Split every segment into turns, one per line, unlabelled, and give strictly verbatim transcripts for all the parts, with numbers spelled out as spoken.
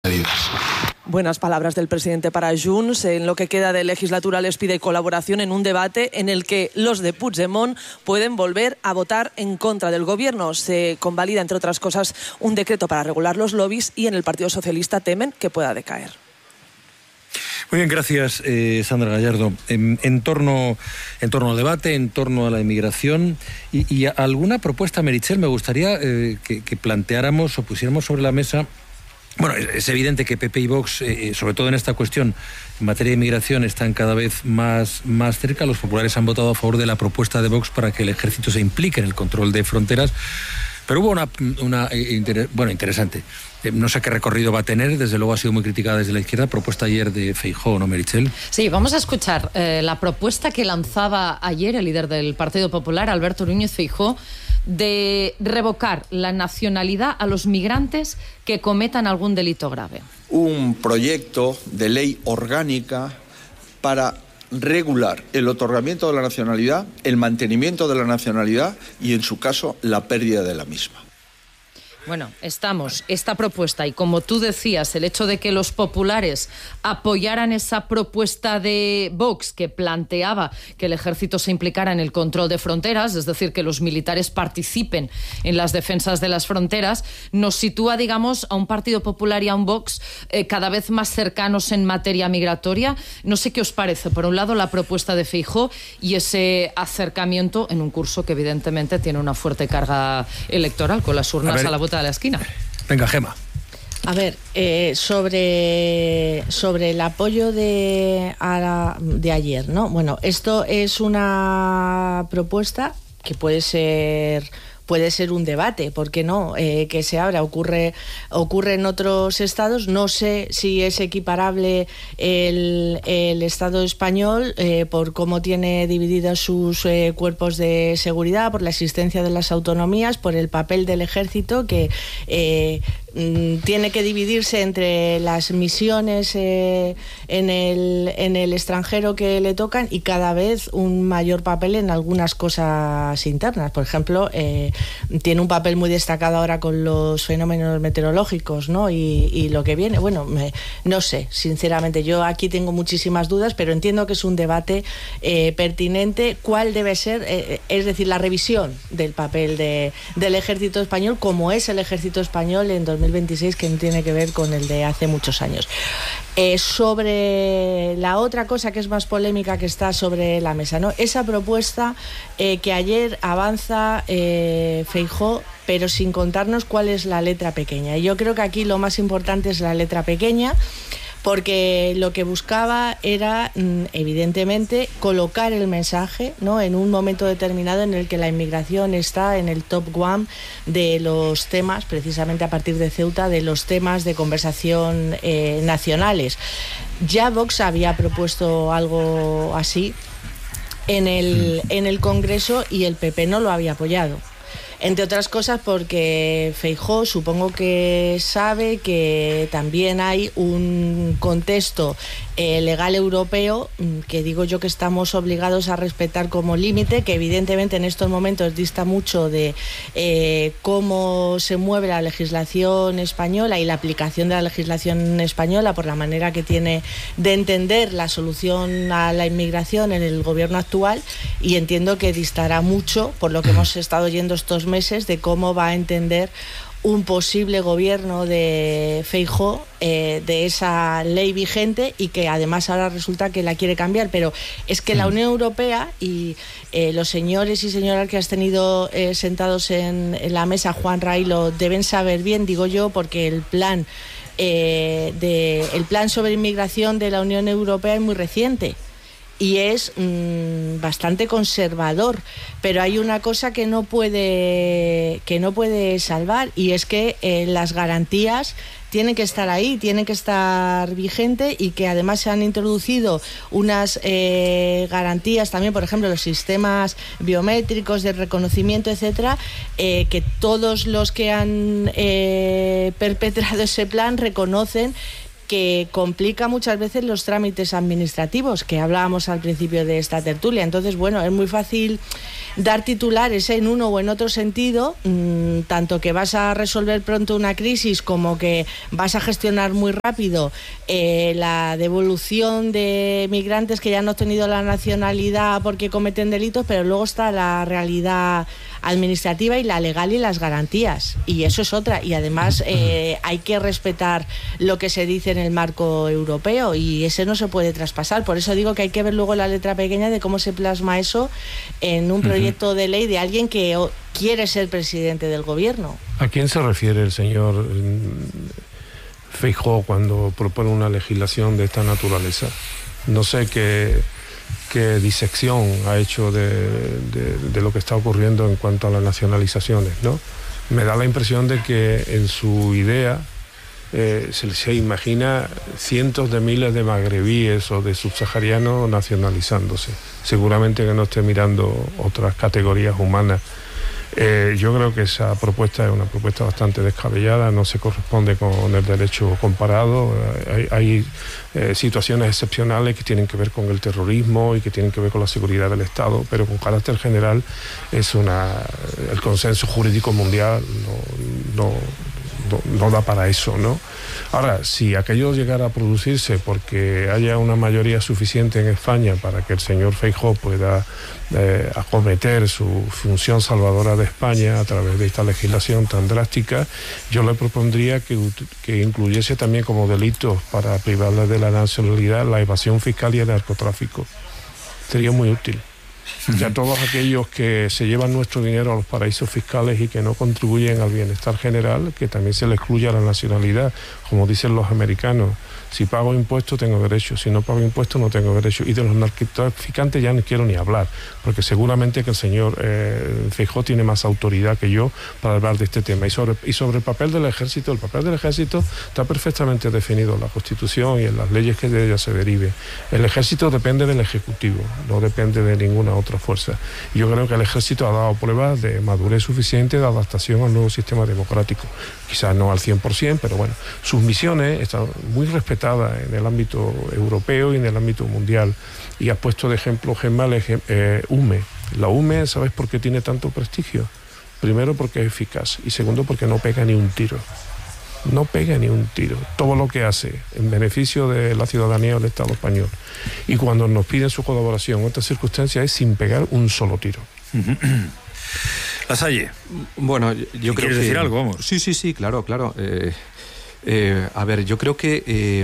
Buenas palabras del presidente para Junts. En lo que queda de legislatura les pide colaboración en un debate en el que los de Puigdemont pueden volver a votar en contra del gobierno. Se convalida, entre otras cosas, un decreto para regular los lobbies y en el Partido Socialista temen que pueda decaer.
Muy bien, gracias, eh, Sandra Gallardo. En, en, torno, en torno al debate, en torno a la inmigración y, y a alguna propuesta, Meritxell, me gustaría eh, que, que planteáramos o pusiéramos sobre la mesa. Bueno, es, es evidente que P P y Vox, eh, sobre todo en esta cuestión, en materia de inmigración, están cada vez más, más cerca. Los populares han votado a favor de la propuesta de Vox para que el ejército se implique en el control de fronteras. Pero hubo una, una eh, inter, bueno, interesante. Eh, no sé qué recorrido va a tener, desde luego ha sido muy criticada desde la izquierda, propuesta ayer de Feijóo, ¿no, Meritxell?
Sí, vamos a escuchar eh, la propuesta que lanzaba ayer el líder del Partido Popular, Alberto Núñez Feijóo, de revocar la nacionalidad a los migrantes que cometan algún delito grave.
Un proyecto de ley orgánica para regular el otorgamiento de la nacionalidad, el mantenimiento de la nacionalidad y, en su caso, la pérdida de la misma.
Bueno, estamos, esta propuesta, y como tú decías, el hecho de que los populares apoyaran esa propuesta de Vox que planteaba que el ejército se implicara en el control de fronteras, es decir, que los militares participen en las defensas de las fronteras, nos sitúa, digamos, a un Partido Popular y a un Vox eh, cada vez más cercanos en materia migratoria. No sé qué os parece, por un lado, la propuesta de Feijóo y ese acercamiento en un curso que evidentemente tiene una fuerte carga electoral, con las urnas a, a la vuelta de la esquina.
Venga, Gema.
A ver, eh, sobre, sobre el apoyo de, a la, de ayer, ¿no? Bueno, esto es una propuesta que puede ser... puede ser un debate, ¿por qué no? Eh, que se abra, ocurre, ocurre en otros estados. No sé si es equiparable el, el Estado español eh, por cómo tiene divididos sus eh, cuerpos de seguridad, por la existencia de las autonomías, por el papel del ejército que eh, tiene que dividirse entre las misiones eh, en, el, en el extranjero que le tocan y cada vez un mayor papel en algunas cosas internas. Por ejemplo, eh, tiene un papel muy destacado ahora con los fenómenos meteorológicos, ¿no? Y, y lo que viene, bueno, me, no sé, sinceramente, yo aquí tengo muchísimas dudas, pero entiendo que es un debate eh, pertinente. ¿Cuál debe ser? Eh, es decir, la revisión del papel de, del ejército español, como es el ejército español en dos mil veintiséis, que no tiene que ver con el de hace muchos años. Eh, sobre la otra cosa que es más polémica que está sobre la mesa, ¿no? Esa propuesta eh, que ayer avanza eh, Feijóo, pero sin contarnos cuál es la letra pequeña. Y yo creo que aquí lo más importante es la letra pequeña, porque lo que buscaba era, evidentemente, colocar el mensaje, ¿no?, en un momento determinado en el que la inmigración está en el top one de los temas, precisamente a partir de Ceuta, de los temas de conversación eh, nacionales. Ya Vox había propuesto algo así en el, en el Congreso y el P P no lo había apoyado. Entre otras cosas porque Feijóo supongo que sabe que también hay un contexto eh, legal europeo que digo yo que estamos obligados a respetar como límite, que evidentemente en estos momentos dista mucho de eh, cómo se mueve la legislación española y la aplicación de la legislación española por la manera que tiene de entender la solución a la inmigración en el gobierno actual, y entiendo que distará mucho, por lo que hemos estado oyendo estos meses, de cómo va a entender un posible gobierno de Feijóo eh, de esa ley vigente, y que además ahora resulta que la quiere cambiar. Pero es que la Unión Europea y eh, los señores y señoras que has tenido eh, sentados en, en la mesa, Juan Ray, lo deben saber bien, digo yo, porque el plan eh, de, el plan sobre inmigración de la Unión Europea es muy reciente y es mmm, bastante conservador, pero hay una cosa que no puede que no puede salvar, y es que eh, las garantías tienen que estar ahí, tienen que estar vigentes, y que además se han introducido unas eh, garantías también, por ejemplo, los sistemas biométricos de reconocimiento, etcétera, eh, que todos los que han eh, perpetrado ese plan reconocen que complica muchas veces los trámites administrativos, que hablábamos al principio de esta tertulia. Entonces, bueno, es muy fácil dar titulares en uno o en otro sentido, mmm, tanto que vas a resolver pronto una crisis como que vas a gestionar muy rápido eh, la devolución de migrantes que ya han obtenido la nacionalidad porque cometen delitos, pero luego está la realidad administrativa y la legal y las garantías, y eso es otra, y además eh, hay que respetar lo que se dice en el marco europeo y ese no se puede traspasar. Por eso digo que hay que ver luego la letra pequeña de cómo se plasma eso en un proyecto uh-huh. de ley de alguien que o, quiere ser presidente del gobierno.
¿A quién se refiere el señor Feijóo cuando propone una legislación de esta naturaleza? No sé qué qué disección ha hecho de, de, de lo que está ocurriendo en cuanto a las nacionalizaciones, ¿no? Me da la impresión de que en su idea eh, se, se imagina cientos de miles de magrebíes o de subsaharianos nacionalizándose. Seguramente que no esté mirando otras categorías humanas. Eh, yo creo que esa propuesta es una propuesta bastante descabellada, no se corresponde con el derecho comparado. Eh, hay hay eh, situaciones excepcionales que tienen que ver con el terrorismo y que tienen que ver con la seguridad del Estado, pero con carácter general es una el consenso jurídico mundial no, no, no, no da para eso, ¿no? Ahora, si aquello llegara a producirse porque haya una mayoría suficiente en España para que el señor Feijóo pueda eh, acometer su función salvadora de España a través de esta legislación tan drástica, yo le propondría que, que incluyese también como delitos para privarle de la nacionalidad la evasión fiscal y el narcotráfico. Sería muy útil. Ya todos aquellos que se llevan nuestro dinero a los paraísos fiscales y que no contribuyen al bienestar general, que también se le excluya la nacionalidad, como dicen los americanos. Si pago impuestos tengo derecho, si no pago impuestos no tengo derecho. Y de los narcotraficantes ya no quiero ni hablar, porque seguramente que el señor eh, Feijóo tiene más autoridad que yo para hablar de este tema. Y sobre, y sobre el papel del ejército, el papel del ejército está perfectamente definido en la Constitución y en las leyes que de ella se deriven. El ejército depende del Ejecutivo, no depende de ninguna otra fuerza. Yo creo que el ejército ha dado pruebas de madurez suficiente de adaptación al nuevo sistema democrático. Quizás no al cien por ciento, pero bueno, sus misiones están muy respetadas en el ámbito europeo y en el ámbito mundial. Y ha puesto de ejemplo Gemma eh, U M E. La U M E, ¿sabes por qué tiene tanto prestigio? Primero porque es eficaz y segundo porque no pega ni un tiro. No pega ni un tiro. Todo lo que hace en beneficio de la ciudadanía del Estado español. Y cuando nos piden su colaboración en estas circunstancias es sin pegar un solo tiro.
Lasalle.
Bueno, yo creo que...
¿Quieres decir algo? Vamos.
Sí, sí, sí, claro, claro. Eh, eh, a ver, yo creo que eh,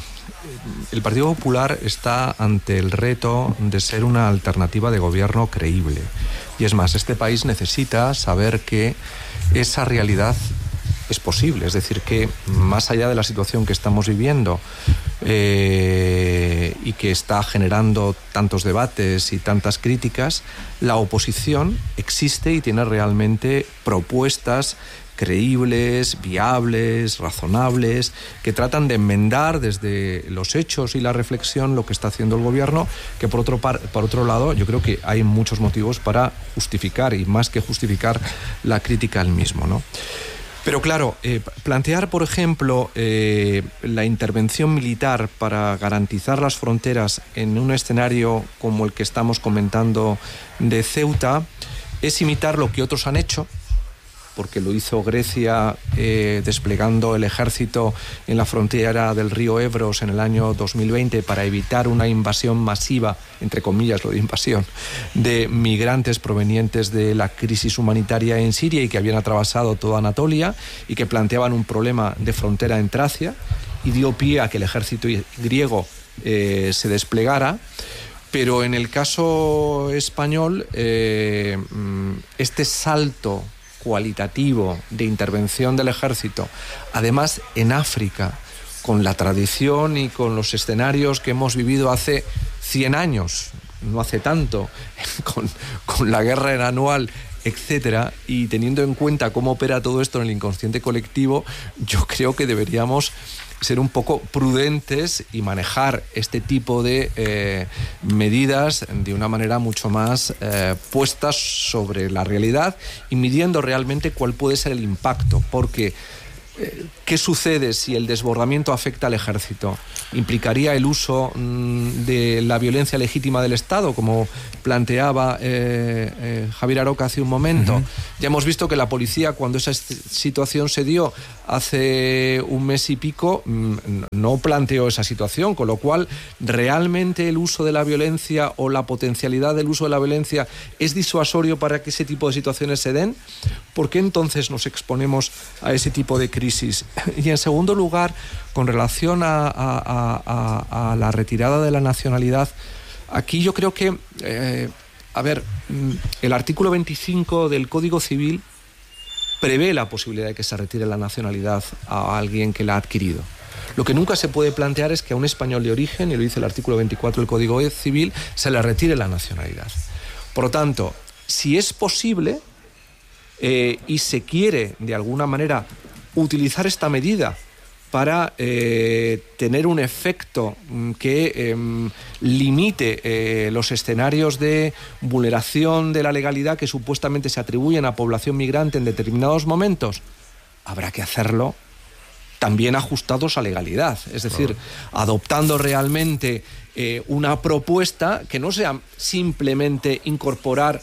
el Partido Popular está ante el reto de ser una alternativa de gobierno creíble. Y es más, este país necesita saber que esa realidad es posible, es decir, que más allá de la situación que estamos viviendo eh, y que está generando tantos debates y tantas críticas, la oposición existe y tiene realmente propuestas creíbles, viables, razonables, que tratan de enmendar desde los hechos y la reflexión lo que está haciendo el gobierno, que por otro, par, por otro lado yo creo que hay muchos motivos para justificar y más que justificar la crítica al mismo, ¿no? Pero claro, eh, plantear, por ejemplo, eh, la intervención militar para garantizar las fronteras en un escenario como el que estamos comentando de Ceuta es imitar lo que otros han hecho, porque lo hizo Grecia eh, desplegando el ejército en la frontera del río Ebros en el año dos mil veinte para evitar una invasión masiva, entre comillas lo de invasión, de migrantes provenientes de la crisis humanitaria en Siria y que habían atravesado toda Anatolia y que planteaban un problema de frontera en Tracia, y dio pie a que el ejército griego eh, se desplegara. Pero en el caso español, eh, este salto cualitativo de intervención del ejército, además en África, con la tradición y con los escenarios que hemos vivido hace cien años, no hace tanto, con, con la guerra anual, etcétera, y teniendo en cuenta cómo opera todo esto en el inconsciente colectivo, yo creo que deberíamos ser un poco prudentes y manejar este tipo de eh, medidas de una manera mucho más eh, puestas sobre la realidad y midiendo realmente cuál puede ser el impacto, porque ¿Qué sucede si el desbordamiento afecta al ejército? ¿Implicaría el uso mmm, de la violencia legítima del Estado, como planteaba eh, eh, Javier Aroca hace un momento? Uh-huh. Ya hemos visto que la policía, cuando esa situación se dio hace un mes y pico, mmm, no planteó esa situación, con lo cual realmente el uso de la violencia o la potencialidad del uso de la violencia es disuasorio para que ese tipo de situaciones se den. ¿Por qué entonces nos exponemos a ese tipo de crisis? Y en segundo lugar, con relación a, a, a, a la retirada de la nacionalidad, aquí yo creo que, eh, a ver, el artículo veinticinco del Código Civil prevé la posibilidad de que se retire la nacionalidad a alguien que la ha adquirido. Lo que nunca se puede plantear es que a un español de origen, y lo dice el artículo veinticuatro del Código Civil, se le retire la nacionalidad. Por lo tanto, si es posible eh, y se quiere de alguna manera utilizar esta medida para eh, tener un efecto que eh, limite eh, los escenarios de vulneración de la legalidad que supuestamente se atribuyen a población migrante en determinados momentos, habrá que hacerlo también ajustados a legalidad, es decir, adoptando realmente eh, una propuesta que no sea simplemente incorporar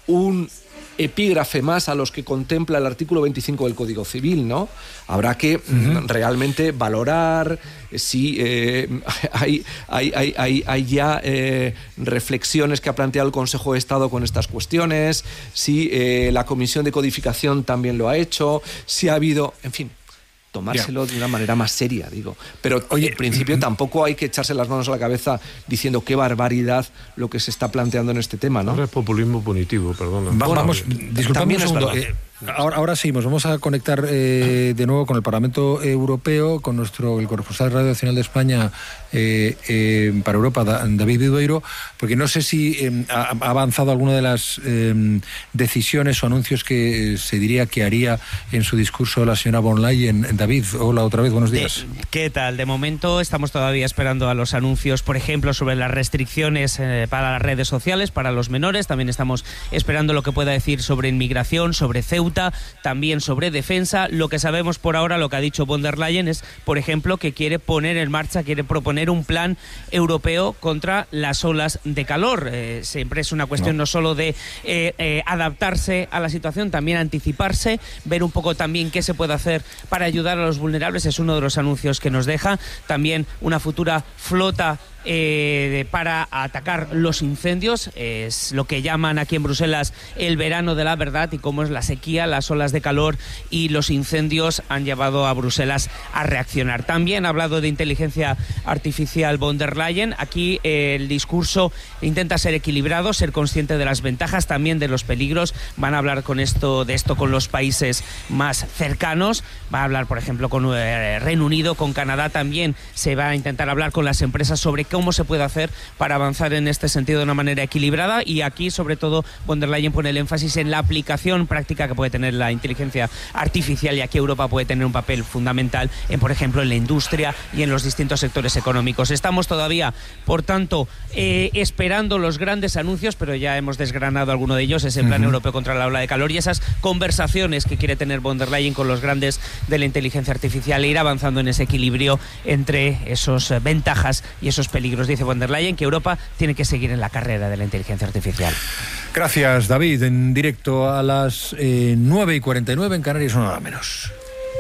un epígrafe más a los que contempla el artículo veinticinco del Código Civil, ¿no? Habrá que uh-huh. realmente valorar si eh, hay, hay, hay, hay, hay ya eh, reflexiones que ha planteado el Consejo de Estado con estas cuestiones, si eh, la Comisión de Codificación también lo ha hecho, si ha habido, en fin, tomárselo yeah. de una manera más seria, digo. Pero Oye, en principio tampoco hay que echarse las manos a la cabeza diciendo qué barbaridad lo que se está planteando en este tema, ¿no?
Ahora es populismo punitivo, perdona.
Va, bueno, vamos, disculpadme un segundo. Eh, ahora, ahora sí, nos vamos a conectar eh, de nuevo con el Parlamento Europeo, con nuestro el corresponsal de Radio Nacional de España eh, eh, para Europa, David Vidueiro, porque no sé si eh, ha avanzado alguna de las eh, decisiones o anuncios que eh, se diría que haría en su discurso la señora von Leyen. David, hola otra vez, buenos días.
De, ¿Qué tal? De momento estamos todavía esperando a los anuncios, por ejemplo, sobre las restricciones eh, para las redes sociales, para los menores. También estamos esperando lo que pueda decir sobre inmigración, sobre Ceuta, también sobre defensa. Lo que sabemos por ahora, lo que ha dicho von der Leyen es, por ejemplo, que quiere poner en marcha, quiere proponer un plan europeo contra las olas de calor. Eh, siempre es una cuestión no, no solo de eh, eh, adaptarse a la situación, también anticiparse, ver un poco también qué se puede hacer para ayudar a los vulnerables. Es uno de los anuncios que nos deja. También una futura flota Eh, para atacar los incendios, es lo que llaman aquí en Bruselas el verano de la verdad, y cómo es la sequía, las olas de calor y los incendios han llevado a Bruselas a reaccionar. También ha hablado de inteligencia artificial von der Leyen. Aquí eh, el discurso intenta ser equilibrado, ser consciente de las ventajas, también de los peligros. Van a hablar con esto, de esto con los países más cercanos. Va a hablar, por ejemplo, con eh, Reino Unido, con Canadá. También se va a intentar hablar con las empresas sobre cómo se puede hacer para avanzar en este sentido de una manera equilibrada, y aquí sobre todo von der Leyen pone el énfasis en la aplicación práctica que puede tener la inteligencia artificial, y aquí Europa puede tener un papel fundamental en, por ejemplo, en la industria y en los distintos sectores económicos. Estamos todavía, por tanto, eh, esperando los grandes anuncios, pero ya hemos desgranado alguno de ellos, ese plan uh-huh. europeo contra la ola de calor y esas conversaciones que quiere tener von der Leyen con los grandes de la inteligencia artificial, e ir avanzando en ese equilibrio entre esas eh, ventajas y esos peligros. Dice von der Leyen que Europa tiene que seguir en la carrera de la inteligencia artificial.
Gracias, David. En directo a las eh, nueve y cuarenta y nueve en Canarias, una hora menos.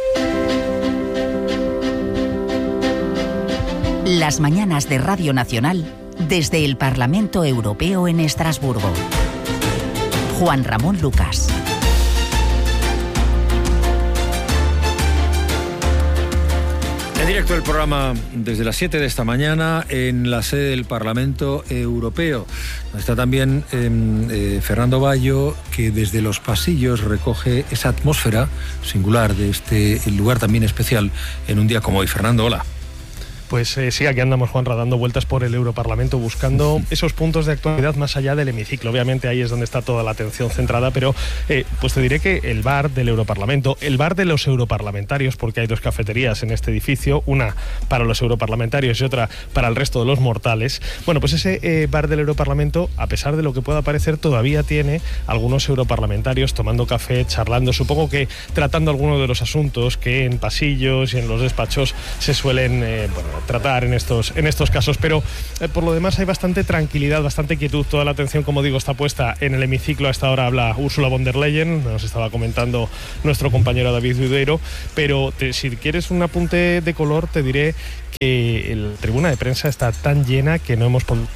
Las mañanas de Radio Nacional desde el Parlamento Europeo en Estrasburgo. Juan Ramón Lucas.
En directo el programa desde las siete de esta mañana en la sede del Parlamento Europeo. Está también eh, eh, Fernando Bayo, que desde los pasillos recoge esa atmósfera singular de este lugar también especial en un día como hoy. Fernando, hola.
Pues eh, sí, aquí andamos, Juanra, dando vueltas por el Europarlamento buscando esos puntos de actualidad más allá del hemiciclo. Obviamente ahí es donde está toda la atención centrada, pero eh, pues te diré que el bar del Europarlamento, el bar de los europarlamentarios, porque hay dos cafeterías en este edificio, una para los europarlamentarios y otra para el resto de los mortales. Bueno, pues ese eh, bar del Europarlamento, a pesar de lo que pueda parecer, todavía tiene algunos europarlamentarios tomando café, charlando, supongo que tratando algunos de los asuntos que en pasillos y en los despachos se suelen eh, bueno, tratar en estos, en estos casos, pero eh, por lo demás hay bastante tranquilidad, bastante quietud. Toda la atención, como digo, está puesta en el hemiciclo. A esta hora habla Ursula von der Leyen, nos estaba comentando nuestro compañero David Dudeiro, pero te, si quieres un apunte de color, te diré que la tribuna de prensa está tan llena que no hemos podido...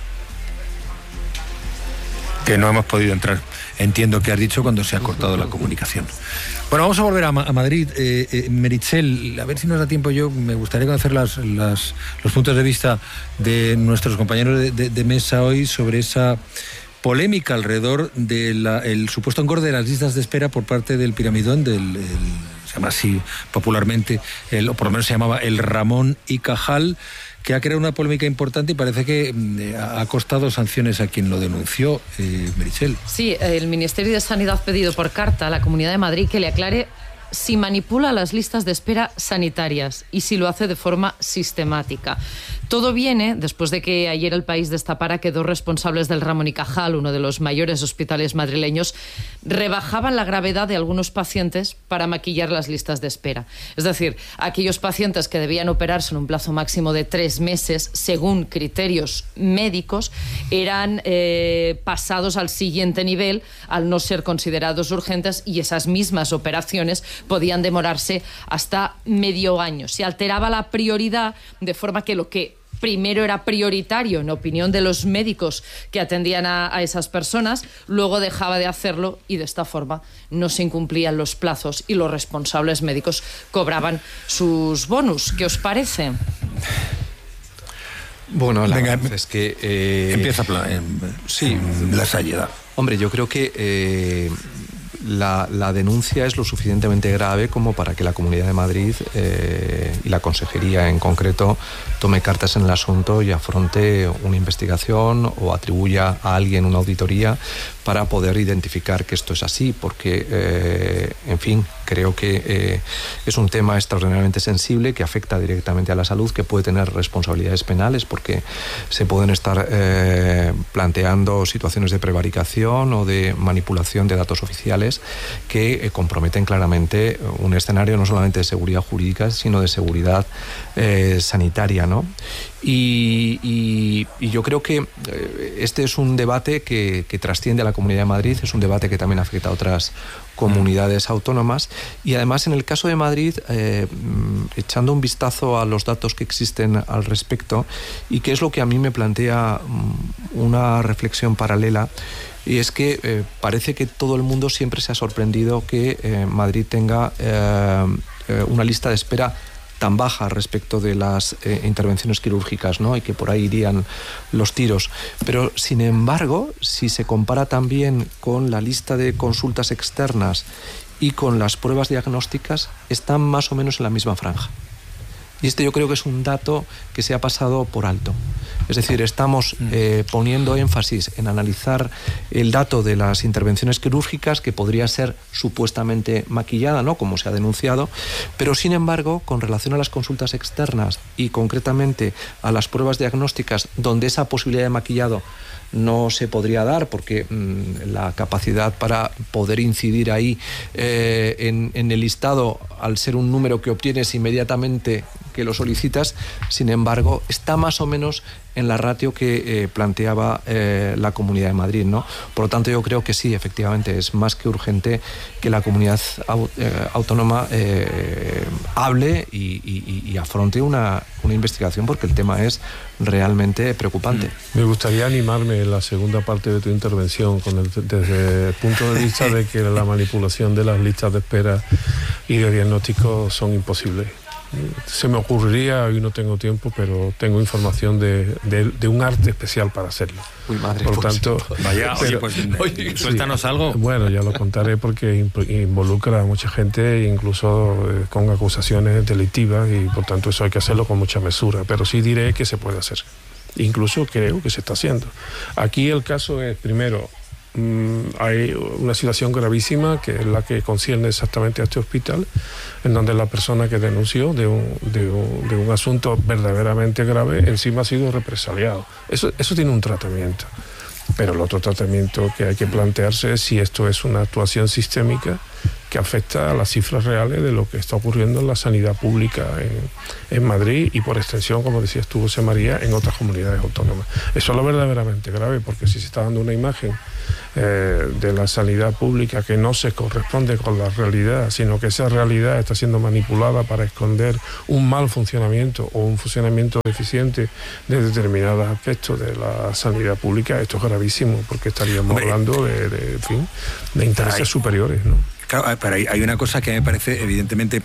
que no hemos podido entrar. Entiendo que has dicho cuando se ha cortado la comunicación. Bueno, vamos a volver a, Ma- a Madrid. Eh, eh, Meritxell, a ver si nos da tiempo. Yo me gustaría conocer las, las, los puntos de vista de nuestros compañeros de, de, de mesa hoy sobre esa polémica alrededor del supuesto engorde de las listas de espera por parte del piramidón, del, el, se llama así popularmente, el, o por lo menos se llamaba el Ramón y Cajal, que ha creado una polémica importante y parece que eh, ha costado sanciones a quien lo denunció, eh, Meritxell.
Sí, el Ministerio de Sanidad ha pedido por carta a la Comunidad de Madrid que le aclare si manipula las listas de espera sanitarias y si lo hace de forma sistemática. Todo viene después de que ayer El País destapara que dos responsables del Ramón y Cajal, uno de los mayores hospitales madrileños, rebajaban la gravedad de algunos pacientes para maquillar las listas de espera. Es decir, aquellos pacientes que debían operarse en un plazo máximo de tres meses, según criterios médicos, eran eh, pasados al siguiente nivel al no ser considerados urgentes, y esas mismas operaciones podían demorarse hasta medio año. Se alteraba la prioridad de forma que lo que primero era prioritario en opinión de los médicos que atendían a, a esas personas, luego dejaba de hacerlo, y de esta forma no se incumplían los plazos y los responsables médicos cobraban sus bonus. ¿Qué os parece?
Bueno, la
Venga,
verdad es que... Eh,
empieza en, sí, en la seriedad.
Hombre, yo creo que... Eh, La, la denuncia es lo suficientemente grave como para que la Comunidad de Madrid eh, y la Consejería en concreto tome cartas en el asunto y afronte una investigación o atribuya a alguien una auditoría para poder identificar que esto es así, porque, eh, en fin, creo que eh, es un tema extraordinariamente sensible que afecta directamente a la salud, que puede tener responsabilidades penales porque se pueden estar eh, planteando situaciones de prevaricación o de manipulación de datos oficiales que eh, comprometen claramente un escenario no solamente de seguridad jurídica, sino de seguridad eh, sanitaria, ¿no? Y, y, y yo creo que eh, este es un debate que, que trasciende a la Comunidad de Madrid, es un debate que también afecta a otras comunidades autónomas, y además en el caso de Madrid, eh, echando un vistazo a los datos que existen al respecto, y que es lo que a mí me plantea una reflexión paralela, y es que eh, parece que todo el mundo siempre se ha sorprendido que eh, Madrid tenga eh, eh, una lista de espera tan baja respecto de las eh, intervenciones quirúrgicas, ¿no? Y que por ahí irían los tiros. Pero, sin embargo, si se compara también con la lista de consultas externas y con las pruebas diagnósticas, están más o menos en la misma franja. Y este yo creo que es un dato que se ha pasado por alto. Es decir, estamos eh, poniendo énfasis en analizar el dato de las intervenciones quirúrgicas, que podría ser supuestamente maquillada, ¿no?, como se ha denunciado, pero sin embargo, con relación a las consultas externas y concretamente a las pruebas diagnósticas, donde esa posibilidad de maquillado no se podría dar porque mmm, la capacidad para poder incidir ahí eh, en, en el listado, al ser un número que obtienes inmediatamente que lo solicitas, sin embargo, está más o menos en la ratio que eh, planteaba eh, la Comunidad de Madrid, ¿no? Por lo tanto, yo creo que sí, efectivamente, es más que urgente que la comunidad au eh, autónoma eh, hable y, y, y afronte una, una investigación, porque el tema es realmente preocupante.
Me gustaría animarme en la segunda parte de tu intervención con el, desde el punto de vista de que la manipulación de las listas de espera y de diagnóstico son imposibles. Se me ocurriría, hoy no tengo tiempo, pero tengo información de, de, de un arte especial para hacerlo.
Uy, madre,
por
pues,
tanto,
vaya,
pero,
oye, pues oye, suéltanos sí, algo.
Bueno, ya lo contaré porque involucra a mucha gente, incluso eh, con acusaciones delictivas, y por tanto eso hay que hacerlo con mucha mesura, pero sí diré que se puede hacer. Incluso creo que se está haciendo. Aquí el caso es, primero, hay una situación gravísima que es la que concierne exactamente a este hospital, en donde la persona que denunció de un, de un, de un asunto verdaderamente grave encima ha sido represaliado. Eso, eso tiene un tratamiento, pero el otro tratamiento que hay que plantearse es si esto es una actuación sistémica que afecta a las cifras reales de lo que está ocurriendo en la sanidad pública en, en Madrid y por extensión, como decías tú, José María, en otras comunidades autónomas. Eso es lo verdaderamente grave, porque si se está dando una imagen eh, de la sanidad pública que no se corresponde con la realidad, sino que esa realidad está siendo manipulada para esconder un mal funcionamiento o un funcionamiento deficiente de determinados aspectos de la sanidad pública, esto es gravísimo, porque estaríamos Hombre, hablando de, de, en fin, de intereses hay, superiores, ¿no?
Claro, pero hay, hay una cosa que me parece, evidentemente,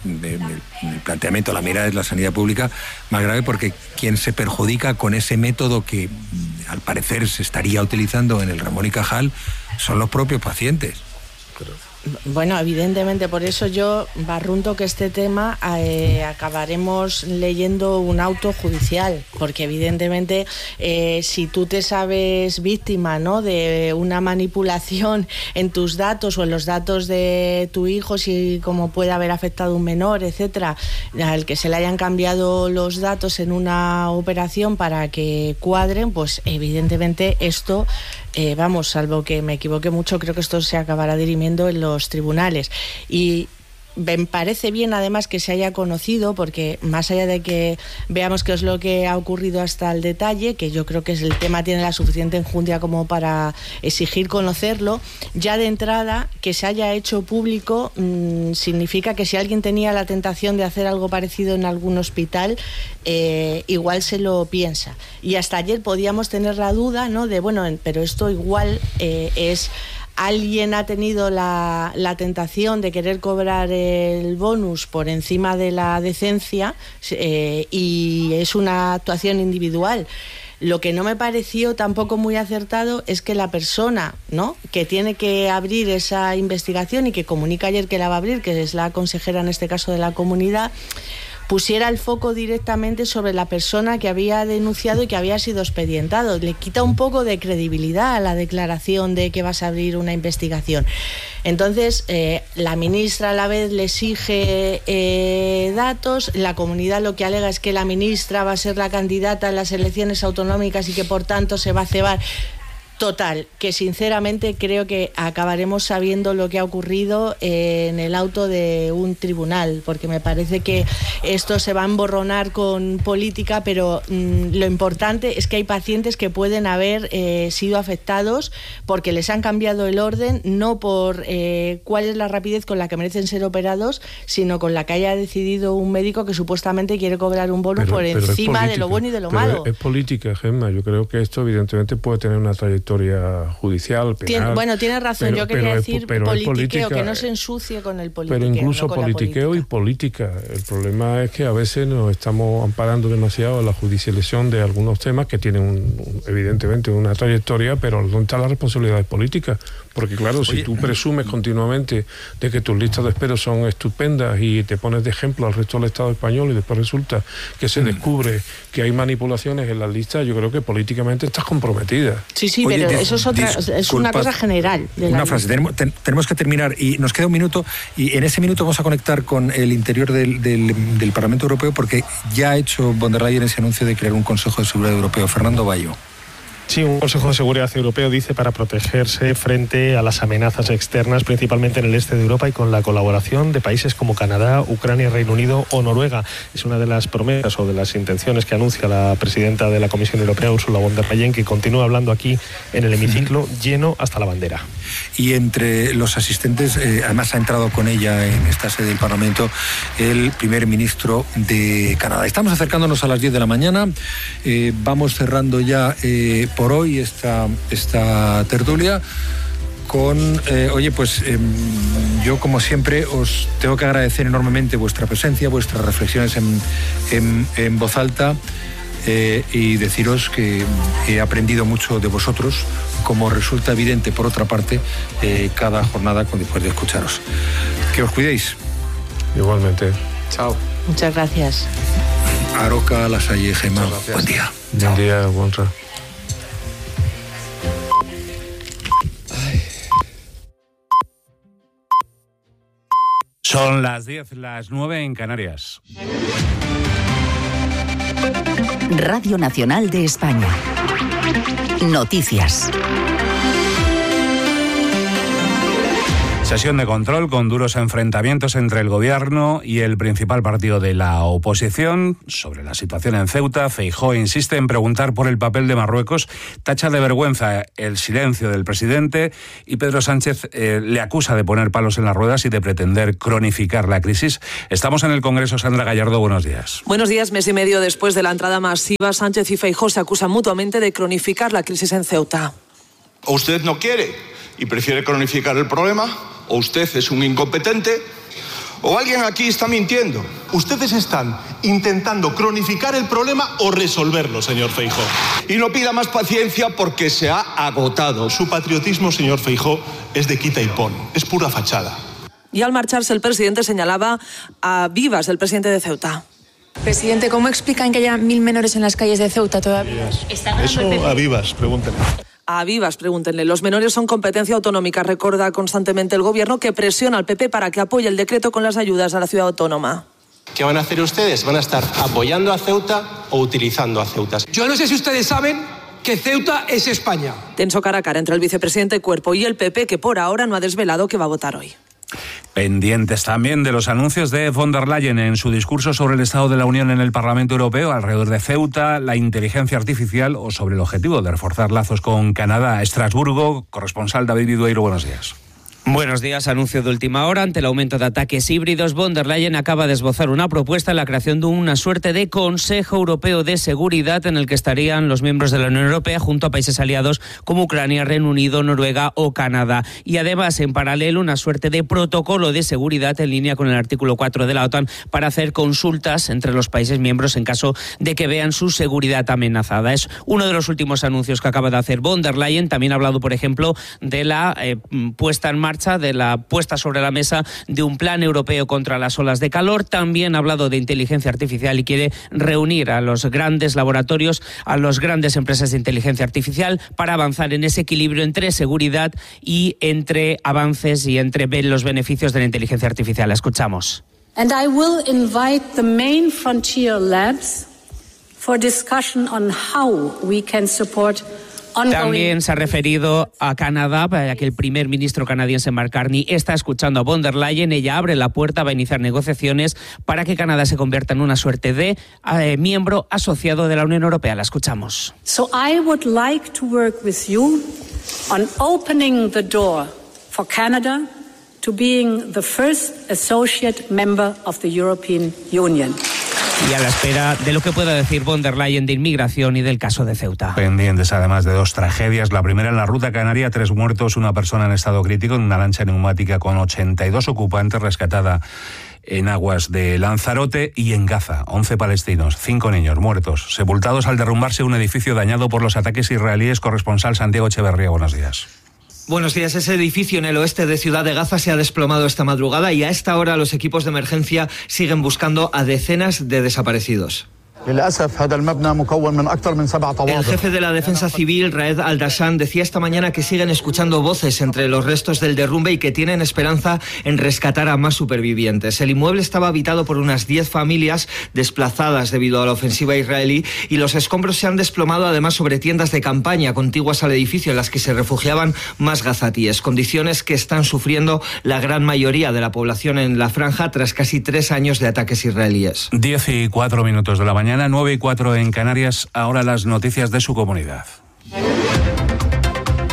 el planteamiento, la mirada de la sanidad pública más grave, porque quien se perjudica con ese método que al parecer se estaría utilizando en el Ramón y Cajal son los propios pacientes. Pero...
Bueno, evidentemente, por eso yo barrunto que este tema eh, acabaremos leyendo un auto judicial, porque evidentemente eh, si tú te sabes víctima, ¿no?, de una manipulación en tus datos o en los datos de tu hijo, si como puede haber afectado a un menor, etcétera, al que se le hayan cambiado los datos en una operación para que cuadren, pues evidentemente esto... Eh, vamos, salvo que me equivoque mucho, creo que esto se acabará dirimiendo en los tribunales. Y me parece bien además que se haya conocido, porque más allá de que veamos qué es lo que ha ocurrido hasta el detalle, que yo creo que el tema tiene la suficiente enjundia como para exigir conocerlo, ya de entrada que se haya hecho público mmm, significa que si alguien tenía la tentación de hacer algo parecido en algún hospital, eh, igual se lo piensa. Y hasta ayer podíamos tener la duda, ¿no?, de bueno, pero esto igual eh, es... Alguien ha tenido la, la tentación de querer cobrar el bonus por encima de la decencia eh, y es una actuación individual. Lo que no me pareció tampoco muy acertado es que la persona, ¿no?, que tiene que abrir esa investigación y que comunica ayer que la va a abrir, que es la consejera en este caso de la comunidad, pusiera el foco directamente sobre la persona que había denunciado y que había sido expedientado. Le quita un poco de credibilidad a la declaración de que vas a abrir una investigación. Entonces, eh, la ministra a la vez le exige eh, datos, la comunidad lo que alega es que la ministra va a ser la candidata en las elecciones autonómicas y que por tanto se va a cebar. Total, que sinceramente creo que acabaremos sabiendo lo que ha ocurrido en el auto de un tribunal, porque me parece que esto se va a emborronar con política, pero mmm, lo importante es que hay pacientes que pueden haber eh, sido afectados porque les han cambiado el orden, no por eh, cuál es la rapidez con la que merecen ser operados, sino con la que haya decidido un médico que supuestamente quiere cobrar un bono por encima de lo bueno y de lo
pero
malo.
Es, es política, Gemma. Yo creo que esto evidentemente puede tener una trayectoria judicial, penal.
Tien, bueno, tienes razón,
pero,
yo quería
pero
decir
es, pero
politiqueo,
política,
que no se ensucie con el politiqueo.
Pero incluso
no con
politiqueo y política. El problema es que a veces nos estamos amparando demasiado a la judicialización de algunos temas que tienen un, un, evidentemente una trayectoria, pero ¿dónde está la responsabilidad política? Porque claro, si Oye, tú presumes continuamente de que tus listas de espera son estupendas y te pones de ejemplo al resto del Estado español y después resulta que se descubre que hay manipulaciones en las listas, yo creo que políticamente estás comprometida.
Sí, sí,
Oye,
pero
de,
eso es, otra, es una cosa general. De
una
la
frase, tenemos, ten, tenemos que terminar y nos queda un minuto y en ese minuto vamos a conectar con el interior del, del, del Parlamento Europeo porque ya ha hecho von der Leyen ese anuncio de crear un Consejo de Seguridad Europeo. Fernando Bayo.
Sí, un Consejo de Seguridad Europeo dice para protegerse frente a las amenazas externas, principalmente en el este de Europa y con la colaboración de países como Canadá, Ucrania, Reino Unido o Noruega. Es una de las promesas o de las intenciones que anuncia la presidenta de la Comisión Europea, Ursula von der Leyen, que continúa hablando aquí en el hemiciclo lleno hasta la bandera.
Y entre los asistentes, eh, además ha entrado con ella en esta sede del Parlamento el primer ministro de Canadá. Estamos acercándonos a las diez de la mañana, eh, vamos cerrando ya eh, por hoy esta, esta tertulia con, eh, oye, pues eh, yo como siempre os tengo que agradecer enormemente vuestra presencia, vuestras reflexiones en, en, en voz alta eh, y deciros que he aprendido mucho de vosotros, como resulta evidente por otra parte eh, cada jornada después de escucharos. Que os cuidéis.
Igualmente.
Chao.
Muchas gracias.
Aroca, Lasalle, Gemma, buen día.
Buen día, Juanra.
Son las diez, las nueve en Canarias.
Radio Nacional de España. Noticias.
Sesión de control con duros enfrentamientos entre el gobierno y el principal partido de la oposición. Sobre la situación en Ceuta, Feijóo insiste en preguntar por el papel de Marruecos, tacha de vergüenza el silencio del presidente y Pedro Sánchez eh, le acusa de poner palos en las ruedas y de pretender cronificar la crisis. Estamos en el Congreso. Sandra Gallardo, buenos días.
Buenos días. Mes y medio después de la entrada masiva, Sánchez y Feijóo se acusan mutuamente de cronificar la crisis en Ceuta.
O usted no quiere y prefiere cronificar el problema, o usted es un incompetente, o alguien aquí está mintiendo.
Ustedes están intentando cronificar el problema o resolverlo, señor Feijóo.
Y no pida más paciencia porque se ha agotado.
Su patriotismo, señor Feijóo, es de quita y pon, es pura fachada.
Y al marcharse el presidente señalaba a Vivas, el presidente de Ceuta.
Presidente, ¿cómo explican que haya mil menores en las calles de Ceuta todavía?
Eso a Vivas, pregúntenle.
A Vivas, pregúntenle. Los menores son competencia autonómica. Recuerda constantemente el gobierno que presiona al P P para que apoye el decreto con las ayudas a la ciudad autónoma.
¿Qué van a hacer ustedes? ¿Van a estar apoyando a Ceuta o utilizando a Ceuta?
Yo no sé si ustedes saben que Ceuta es España.
Tenso cara a cara entre el vicepresidente Cuerpo y el P P, que por ahora no ha desvelado que va a votar hoy.
Pendientes también de los anuncios de von der Leyen en su discurso sobre el Estado de la Unión en el Parlamento Europeo alrededor de Ceuta, la inteligencia artificial o sobre el objetivo de reforzar lazos con Canadá. Estrasburgo, corresponsal David Vidueiro, buenos días.
Buenos días. Anuncio de última hora. Ante el aumento de ataques híbridos, von der Leyen acaba de esbozar una propuesta en la creación de una suerte de Consejo Europeo de Seguridad en el que estarían los miembros de la Unión Europea junto a países aliados como Ucrania, Reino Unido, Noruega o Canadá. Y además, en paralelo, una suerte de protocolo de seguridad en línea con el artículo cuatro de la OTAN para hacer consultas entre los países miembros en caso de que vean su seguridad amenazada. Es uno de los últimos anuncios que acaba de hacer von der Leyen. También ha hablado, por ejemplo, de la eh, puesta en marcha de la puesta sobre la mesa de un plan europeo contra las olas de calor. También ha hablado de inteligencia artificial y quiere reunir a los grandes laboratorios, a las grandes empresas de inteligencia artificial para avanzar en ese equilibrio entre seguridad y entre avances y entre los beneficios de la inteligencia artificial. La escuchamos.
And I will invite the main frontier labs for discussion on how we can support.
También se ha referido a Canadá, para que el primer ministro canadiense Mark Carney está escuchando a von der Leyen. Ella abre la puerta, va a iniciar negociaciones para que Canadá se convierta en una suerte de eh, miembro asociado de la Unión Europea. La escuchamos.
So I would like to work with you on opening the door for Canada to being the first associate member of the European Union.
Y a la espera de lo que pueda decir von der Leyen de inmigración y del caso de Ceuta.
Pendientes además de dos tragedias. La primera en la ruta canaria, tres muertos, una persona en estado crítico en una lancha neumática con ochenta y dos ocupantes rescatada en aguas de Lanzarote. Y en Gaza, once palestinos, cinco niños muertos, sepultados al derrumbarse un edificio dañado por los ataques israelíes. Corresponsal Santiago Echeverría, buenos días.
Buenos días. Ese edificio en el oeste de Ciudad de Gaza se ha desplomado esta madrugada y a esta hora los equipos de emergencia siguen buscando a decenas de desaparecidos. El jefe de la Defensa Civil, Raed Al-Dashan, decía esta mañana que siguen escuchando voces entre los restos del derrumbe y que tienen esperanza en rescatar a más supervivientes. El inmueble estaba habitado por unas diez familias desplazadas debido a la ofensiva israelí y los escombros se han desplomado además sobre tiendas de campaña contiguas al edificio en las que se refugiaban más gazatíes, condiciones que están sufriendo la gran mayoría de la población en la franja tras casi tres años de ataques israelíes.
Diez y cuatro minutos de la mañana. nueve y cuatro en Canarias, ahora las noticias de su comunidad.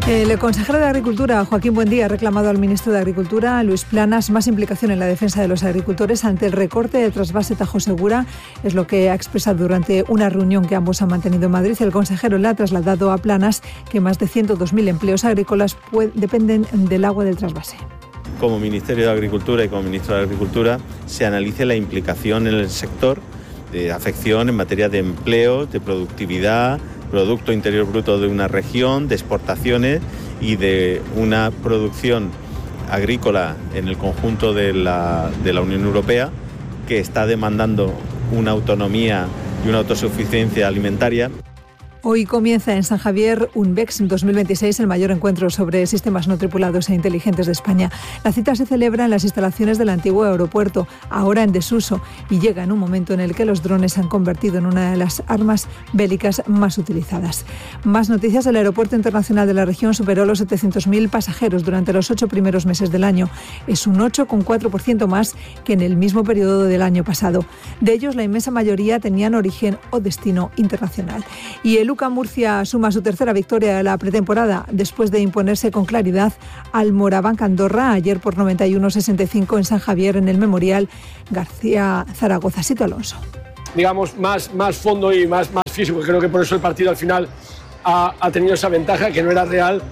El consejero de Agricultura, Joaquín Buendía, ha reclamado al ministro de Agricultura, Luis Planas, más implicación en la defensa de los agricultores ante el recorte del trasvase Tajo Segura. Es lo que ha expresado durante una reunión que ambos han mantenido en Madrid. El consejero le ha trasladado a Planas que más de ciento dos mil empleos agrícolas dependen del agua del trasvase.
Como Ministerio de Agricultura y como ministro de Agricultura se analice la implicación en el sector de afección en materia de empleo, de productividad, Producto Interior Bruto de una región, de exportaciones y de una producción agrícola en el conjunto de la, de la Unión Europea que está demandando una autonomía y una autosuficiencia alimentaria.
Hoy comienza en San Javier UNBEX dos mil veintiséis, el mayor encuentro sobre sistemas no tripulados e inteligentes de España. La cita se celebra en las instalaciones del antiguo aeropuerto, ahora en desuso, y llega en un momento en el que los drones se han convertido en una de las armas bélicas más utilizadas. Más noticias: el aeropuerto internacional de la región superó los setecientos mil pasajeros durante los ocho primeros meses del año. Es un ocho coma cuatro por ciento más que en el mismo periodo del año pasado. De ellos, la inmensa mayoría tenían origen o destino internacional. Y el U C A Murcia suma su tercera victoria de la pretemporada después de imponerse con claridad al Morabanc Andorra ayer por noventa y uno a sesenta y cinco en San Javier, en el Memorial García Zaragoza. Sito Alonso.
Digamos, más, más fondo y más, más físico. Creo que por eso el partido al final ha, ha tenido esa ventaja que no era real.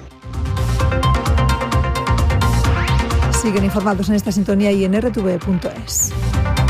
Siguen informados en esta sintonía y en r t v punto es.